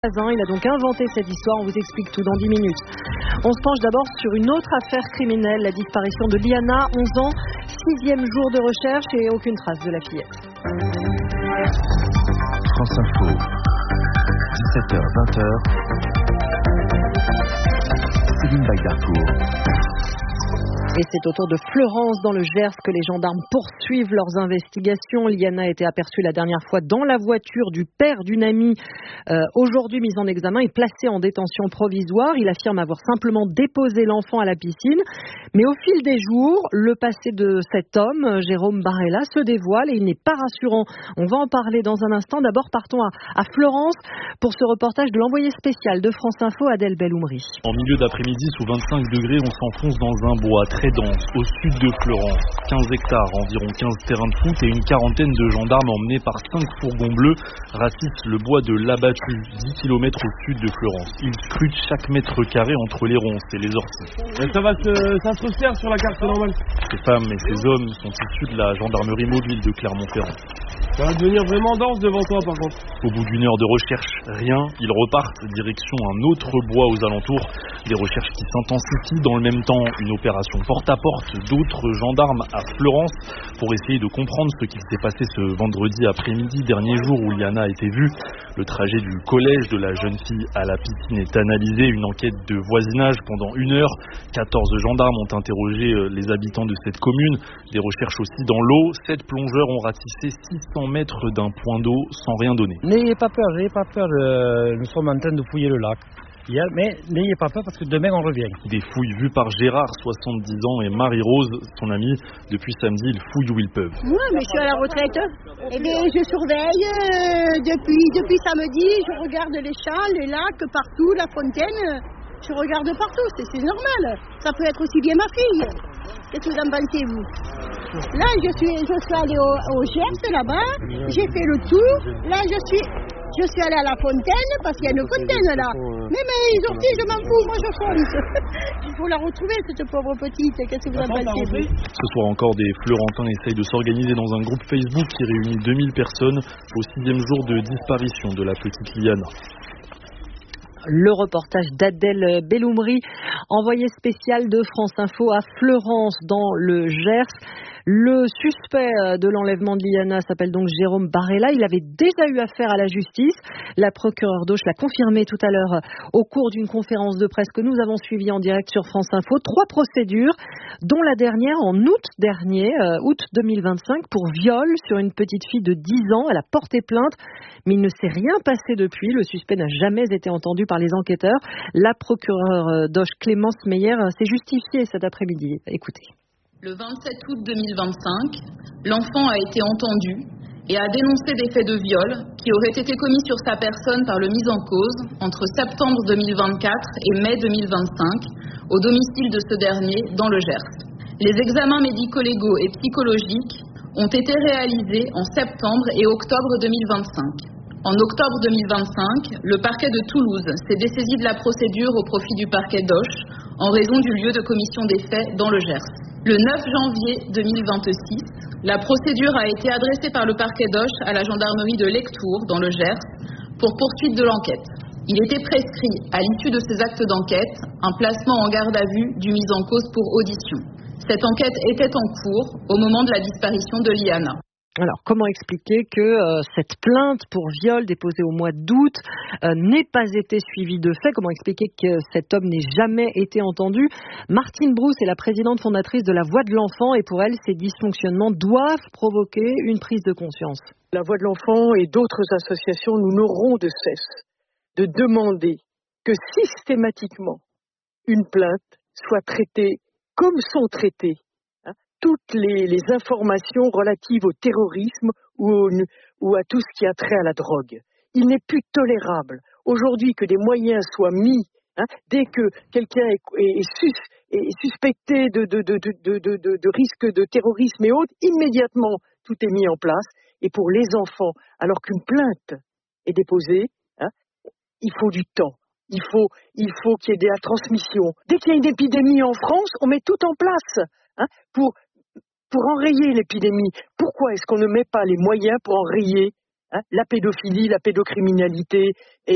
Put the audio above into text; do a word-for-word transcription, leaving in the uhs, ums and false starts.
voisin. Il a donc inventé cette histoire. On vous explique tout dans dix minutes. On se penche d'abord sur une autre affaire criminelle, la disparition de Liana, onze ans, sixième jour de recherche et aucune trace de la fillette. France Info, dix-sept heures vingt. Céline Bagdarcourt. Et c'est au tour de Fleurance, dans le Gers, que les gendarmes poursuivent leurs investigations. Liana a été aperçue la dernière fois dans la voiture du père d'une amie, euh, aujourd'hui mise en examen et placée en détention provisoire. Il affirme avoir simplement déposé l'enfant à la piscine. Mais au fil des jours, le passé de cet homme, Jérôme Barella, se dévoile et il n'est pas rassurant. On va en parler dans un instant. D'abord, partons à, à Fleurance pour ce reportage de l'envoyé spécial de France Info, Adèle Belloumri. En milieu d'après-midi, sous vingt-cinq degrés, on s'enfonce dans un bois très dense, au sud de Fleurance. quinze hectares, environ quinze terrains de foot et une quarantaine de gendarmes emmenés par cinq fourgons bleus ratissent le bois de l'Abattu, dix kilomètres au sud de Fleurance. Ils scrutent chaque mètre carré entre les ronces et les orties. Et ça va se, ça se resserre sur la carte normale. Ces femmes et ces hommes sont issus de la gendarmerie mobile de Clermont-Ferrand. Ça va devenir vraiment dense devant toi par contre. Au bout d'une heure de recherche, rien, ils repartent direction un autre bois aux alentours. Des recherches qui s'intensifient, dans le même temps une opération porte-à-porte d'autres gendarmes à Fleurance pour essayer de comprendre ce qui s'est passé ce vendredi après-midi, dernier jour où Liana a été vue. Le trajet du collège de la jeune fille à la piscine est analysé, une enquête de voisinage pendant une heure. quatorze gendarmes ont interrogé les habitants de cette commune. Des recherches aussi dans l'eau. Sept plongeurs ont ratissé six cents mètres d'un point d'eau sans rien donner. N'ayez pas peur, n'ayez pas peur, euh, nous sommes en train de fouiller le lac. Hier, mais n'ayez pas peur parce que demain on revient. Des fouilles vues par Gérard, soixante-dix ans, et Marie-Rose, son amie. Depuis samedi, ils fouillent où ils peuvent. Oui, mais je suis à la retraite. Eh bien, je surveille euh, depuis, depuis samedi. Je regarde les champs, les lacs, partout, la fontaine. Je regarde partout, c'est, c'est normal. Ça peut être aussi bien ma fille. Qu'est-ce que vous en pensez, vous? Là, je suis, je suis allée au, au Gers, là-bas. J'ai fait le tour. Là, je suis... Je suis allée à la fontaine, parce qu'il y a une fontaine là. Mais, mais les orties, je m'en fous, moi je fonce. Il faut la retrouver, cette pauvre petite. Qu'est-ce que vous en pensez? Ce soir encore, des Fleurantins essayent de s'organiser dans un groupe Facebook qui réunit deux mille personnes au sixième jour de disparition de la petite Liana. Le reportage d'Adèle Belloumri, envoyé spécial de France Info à Fleurance dans le Gers. Le suspect de l'enlèvement de Liana s'appelle donc Jérôme Barella. Il avait déjà eu affaire à la justice. La procureure d'Auch l'a confirmé tout à l'heure au cours d'une conférence de presse que nous avons suivie en direct sur France Info. Trois procédures, dont la dernière en août dernier, euh, août deux mille vingt-cinq, pour viol sur une petite fille de dix ans. Elle a porté plainte, mais il ne s'est rien passé depuis. Le suspect n'a jamais été entendu par les enquêteurs. La procureure d'Auch, Clémence Meyer, s'est justifiée cet après-midi. Écoutez. Le vingt-sept août deux mille vingt-cinq, l'enfant a été entendu et a dénoncé des faits de viol qui auraient été commis sur sa personne par le mis en cause entre septembre deux mille vingt-quatre et mai deux mille vingt-cinq au domicile de ce dernier dans le Gers. Les examens médico-légaux et psychologiques ont été réalisés en septembre et octobre deux mille vingt-cinq. En octobre deux mille vingt-cinq, le parquet de Toulouse s'est dessaisi de la procédure au profit du parquet d'Auch en raison du lieu de commission des faits dans le Gers. Le neuf janvier deux mille vingt-six, la procédure a été adressée par le parquet d'Auch à la gendarmerie de Lectoure, dans le Gers, pour poursuite de l'enquête. Il était prescrit, à l'issue de ces actes d'enquête, un placement en garde à vue du mis en cause pour audition. Cette enquête était en cours au moment de la disparition de Liana. Alors, comment expliquer que euh, cette plainte pour viol déposée au mois d'août euh, n'ait pas été suivie de fait? Comment expliquer que cet homme n'ait jamais été entendu? Martine Brousse est la présidente fondatrice de la Voix de l'Enfant et pour elle, ces dysfonctionnements doivent provoquer une prise de conscience. La Voix de l'Enfant et d'autres associations, nous n'aurons de cesse de demander que systématiquement une plainte soit traitée comme sont traitées toutes les, les informations relatives au terrorisme ou, au, ou à tout ce qui a trait à la drogue. Il n'est plus tolérable aujourd'hui que des moyens soient mis, hein, dès que quelqu'un est, est, est, sus, est suspecté de, de, de, de, de, de, de risque de terrorisme et autres, immédiatement tout est mis en place. Et pour les enfants, alors qu'une plainte est déposée, hein, il faut du temps. Il faut, il faut qu'il y ait de la transmission. Dès qu'il y a une épidémie en France, on met tout en place, hein, pour Pour enrayer l'épidémie. Pourquoi est-ce qu'on ne met pas les moyens pour enrayer, hein, la pédophilie, la pédocriminalité et